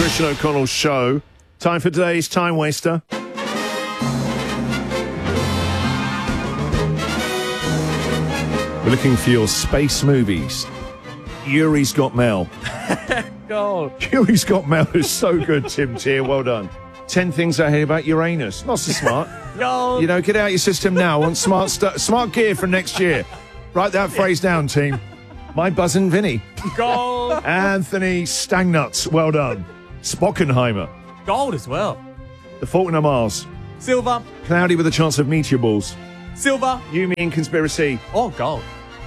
Christian O'Connell Show. Time for today's Time Waster. We're looking for your space movies. Yuri's Got Mail. God. Yuri's Got Mail is so good, Tim Tier. Well done. 10 things I hate about Uranus. Not so smart. God. You know, get out your system now on smart gear for next year. Write that phrase down, team. My Buzzin' Vinny. Gold. Anthony Stangnuts. Well done. Spockenheimer. Gold as well. The Fault in Our Mars. Silver. Cloudy with a Chance of Meteor Balls. Silver. You, Me and Conspiracy. Oh, gold.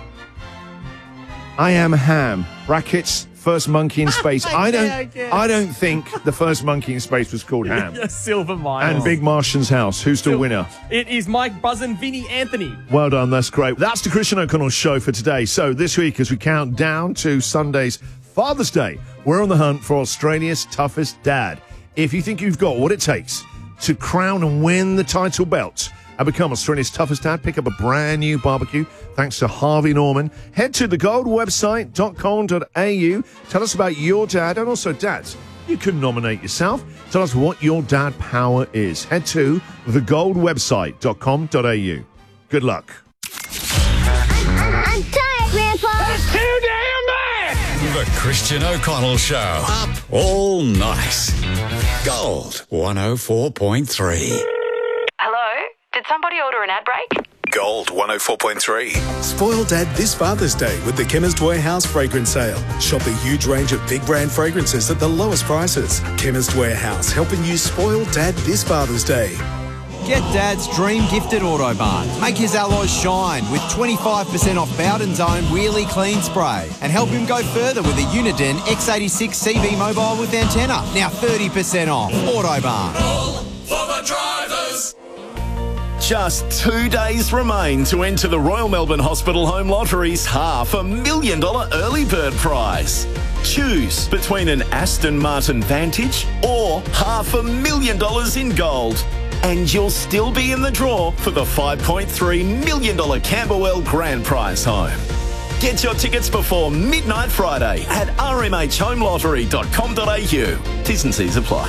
I Am Ham. Brackets. First monkey in space. I don't think the first monkey in space was called Ham. Silver mine. And Big Martian's House. Who's the winner? It is Mike Buzzin' Vinny Anthony. Well done, that's great. That's the Christian O'Connell Show for today. So this week, as we count down to Sunday's Father's Day, we're on the hunt for Australia's toughest dad. If you think you've got what it takes to crown and win the title belt and become Australia's toughest dad, pick up a brand new barbecue thanks to Harvey Norman. Head to thegoldwebsite.com.au. Tell us about your dad, and also dads, you can nominate yourself. Tell us what your dad power is. Head to thegoldwebsite.com.au. Good luck. I'm tired, Grandpa. That's too damn bad. The Christian O'Connell Show. Up all night. Gold 104.3. Hello? Did somebody order an ad break? Gold 104.3. Spoil Dad this Father's Day with the Chemist Warehouse fragrance sale. Shop a huge range of big brand fragrances at the lowest prices. Chemist Warehouse, helping you spoil Dad this Father's Day. Get Dad's dream gift at Autobarn. Make his alloys shine with 25% off Bowden's own Wheelie Clean Spray. And help him go further with a Uniden X86 CV mobile with antenna. Now 30% off. Autobarn. All for the drivers. Just 2 days remain to enter the Royal Melbourne Hospital Home Lottery's $500,000 early bird prize. Choose between an Aston Martin Vantage or $500,000 in gold. And you'll still be in the draw for the $5.3 million Camberwell Grand Prize home. Get your tickets before midnight Friday at rmhhomelottery.com.au. T's and C's apply.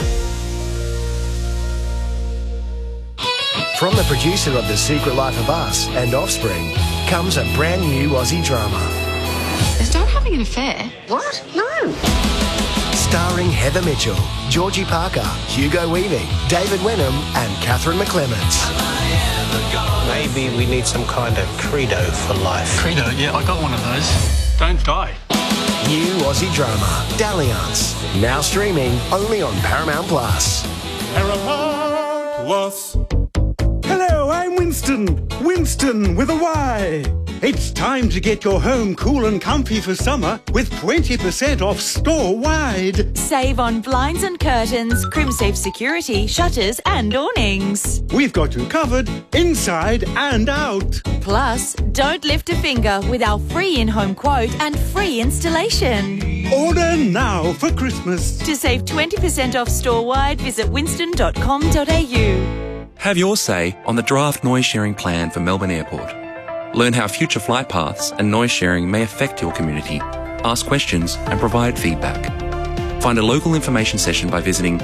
From the producer of The Secret Life of Us and Offspring comes a brand new Aussie drama. Is Dad having an affair? What? No. Starring Heather Mitchell, Georgie Parker, Hugo Weaving, David Wenham and Catherine McClements. Maybe we need some kind of credo for life. Credo? Yeah, I got one of those. Don't die. New Aussie drama, Dalliance. Now streaming only on Paramount Plus. Paramount Plus. Hello, I'm Winston. Winston with a Y. It's time to get your home cool and comfy for summer with 20% off store-wide. Save on blinds and curtains, CrimSafe security, shutters and awnings. We've got you covered inside and out. Plus, don't lift a finger with our free in-home quote and free installation. Order now for Christmas. To save 20% off store-wide, visit winston.com.au. Have your say on the draft noise sharing plan for Melbourne Airport. Learn how future flight paths and noise sharing may affect your community. Ask questions and provide feedback. Find a local information session by visiting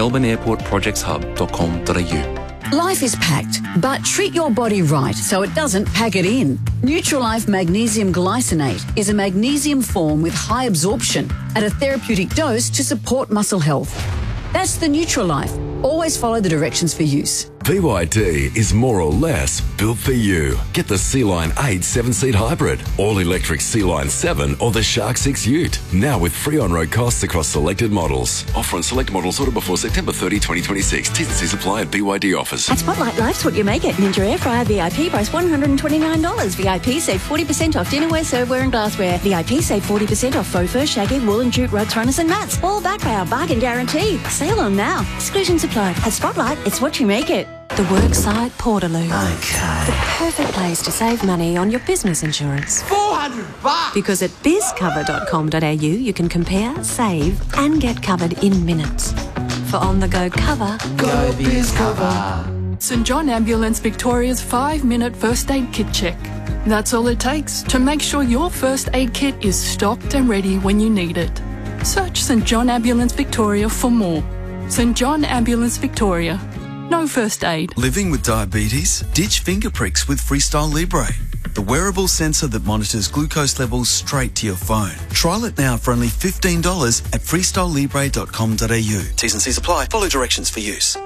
melbourneairportprojectshub.com.au. Life is packed, but treat your body right so it doesn't pack it in. Nutrilife Magnesium Glycinate is a magnesium form with high absorption at a therapeutic dose to support muscle health. That's the Nutrilife. Always follow the directions for use. BYD is more or less built for you. Get the Sea-Line 8 7-seat hybrid, all-electric Sea-Line 7 or the Shark 6 Ute. Now with free on-road costs across selected models. Offer on select models ordered before September 30, 2026. T's and C's apply at BYD offers. At Spotlight, life's what you make it. Ninja Air Fryer VIP price $129. VIP save 40% off dinnerware, serveware and glassware. VIP save 40% off faux fur, shaggy, wool and jute rugs, runners and mats. All backed by our bargain guarantee. Sale on now. Exclusions apply. At Spotlight, it's what you make it. The Worksite Portaloo. Okay. The perfect place to save money on your business insurance. $400! Because at bizcover.com.au you can compare, save and get covered in minutes. For on-the-go cover, go BizCover. St John Ambulance Victoria's 5-minute first aid kit check. That's all it takes to make sure your first aid kit is stocked and ready when you need it. Search St John Ambulance Victoria for more. St John Ambulance Victoria. No first aid. Living with diabetes? Ditch finger pricks with Freestyle Libre, the wearable sensor that monitors glucose levels straight to your phone. Trial it now for only $15 at freestylelibre.com.au. T's and C's apply. Follow directions for use.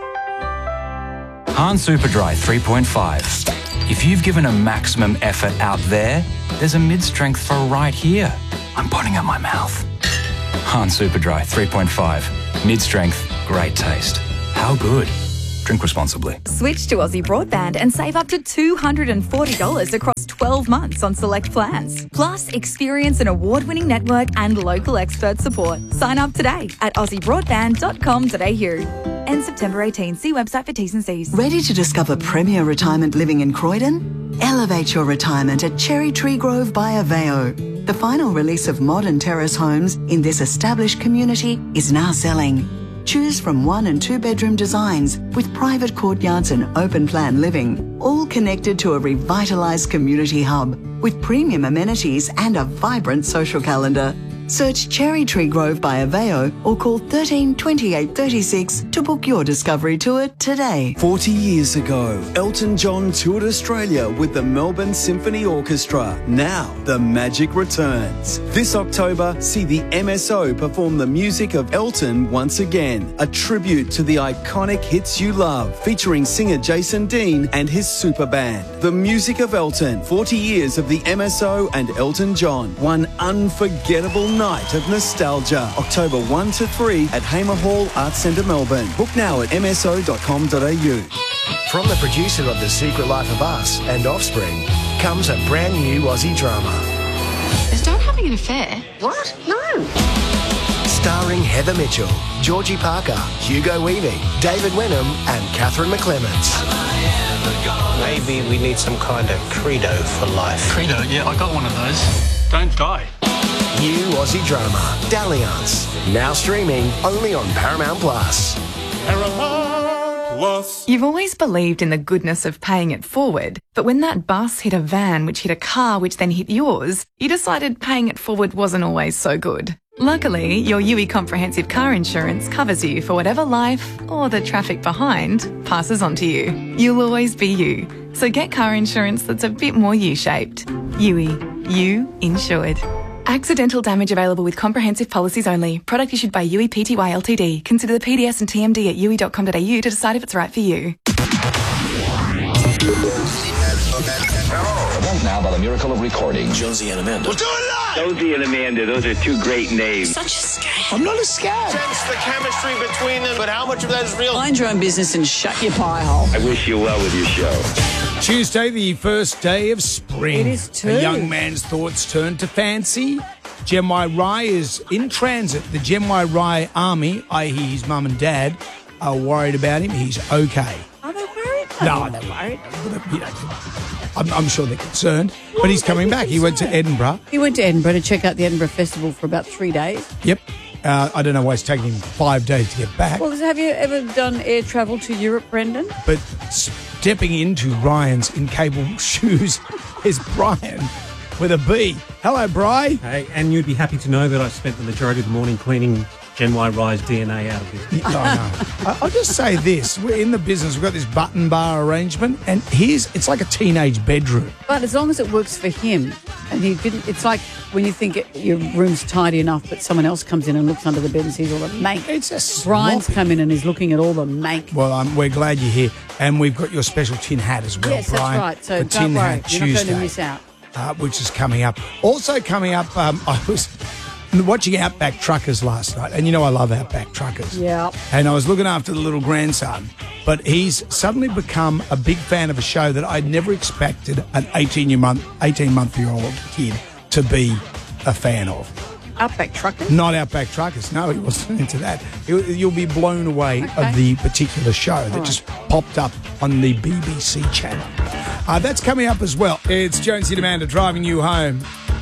Han Superdry 3.5. If you've given a maximum effort out there, there's a mid-strength for right here. I'm putting out my mouth. Han Superdry 3.5. Mid-strength, great taste. How good? Drink responsibly. Switch to Aussie Broadband and save up to $240 across 12 months on select plans. Plus, experience an award-winning network and local expert support. Sign up today at aussiebroadband.com.au. End September 18. See website for T's and C's. Ready to discover premier retirement living in Croydon? Elevate your retirement at Cherry Tree Grove by Aveo. The final release of modern terrace homes in this established community is now selling. Choose from 1 and 2 bedroom designs with private courtyards and open plan living, all connected to a revitalised community hub with premium amenities and a vibrant social calendar. Search Cherry Tree Grove by Aveo or call 13 28 36 to book your discovery tour today. 40 years ago, Elton John toured Australia with the Melbourne Symphony Orchestra. Now, the magic returns. This October, see the MSO perform the music of Elton once again. A tribute to the iconic hits you love, featuring singer Jason Dean and his super band. The music of Elton, 40 years of the MSO and Elton John. One unforgettable night of nostalgia. October 1 to 3 at Hamer Hall Arts Centre, Melbourne. Book now at mso.com.au. From the producer of The Secret Life of Us and Offspring comes a brand new Aussie drama. Is Dad having an affair? What? No. Starring Heather Mitchell, Georgie Parker, Hugo Weaving, David Wenham and Catherine McClements. Maybe we need some kind of credo for life. Credo? Yeah, I got one of those. Don't die. New Aussie drama, Dalliance. Now streaming only on Paramount Plus. You've always believed in the goodness of paying it forward, but when that bus hit a van which hit a car which then hit yours, you decided paying it forward wasn't always so good. Luckily, your UE Comprehensive Car Insurance covers you for whatever life, or the traffic behind, passes on to you. You'll always be you. So get car insurance that's a bit more U-shaped. UE. You insured. Accidental damage available with comprehensive policies only. Product issued by UE Pty Ltd. Consider the PDS and TMD at UE.com.au to decide if it's right for you. Now, by the miracle of recording, Josie and Amanda. We'll do it live! Josie and Amanda, those are two great names. Such a scam. I'm not a scam. Sense the chemistry between them, but how much of that is real? Mind your own business and shut your pie hole. I wish you well with your show. Tuesday, the first day of spring. It is too. A young man's thoughts turn to fancy. Jem Y. Rai is in transit. The Jem Y. Rai army, i.e. his mum and dad, are worried about him. He's okay. Are they worried? No, they're worried. I'm sure they're concerned. But he's coming back. He went to Edinburgh. He went to Edinburgh to check out the Edinburgh Festival for about 3 days. Yep. I don't know why it's taking him 5 days to get back. Well, have you ever done air travel to Europe, Brendan? But stepping into Ryan's incapable shoes is Brian with a B. Hello, Bri. Hey, and you'd be happy to know that I spent the majority of the morning cleaning Jen Y. Rai's DNA out of this. I'll just say this. We're in the business. We've got this button bar arrangement, and it's like a teenage bedroom. But as long as it works for him, and he didn't, it's like when you think your room's tidy enough, but someone else comes in and looks under the bed and sees all the make. It's a Brian's come in and is looking at all the make. Well, we're glad you're here, and we've got your special tin hat as well, yes, Brian. That's right. So the don't tin worry, hat you're not Tuesday, going to miss out. Which is coming up. Also coming up, I was watching Outback Truckers last night, and you know I love Outback Truckers. Yeah. And I was looking after the little grandson, but he's suddenly become a big fan of a show that I'd never expected an 18-month-year-old kid to be a fan of. Outback Truckers? Not Outback Truckers. No, he wasn't into that. You'll be blown away of the particular show that just popped up on the BBC channel. That's coming up as well. It's Jonesy and Amanda driving you home.